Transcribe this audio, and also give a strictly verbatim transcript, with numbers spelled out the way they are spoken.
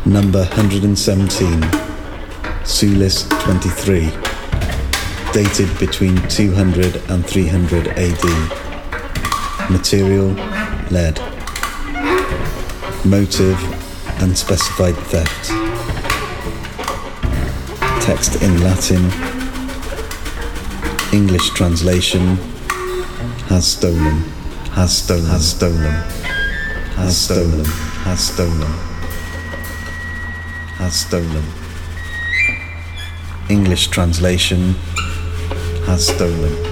Number one hundred seventeen, Sulis twenty-three, dated between two hundred and three hundred A D. Material, lead. Motive, unspecified theft. Text in Latin. English translation, has stolen, has stolen, has stolen, has stolen, has stolen, has stolen. English translation, has stolen.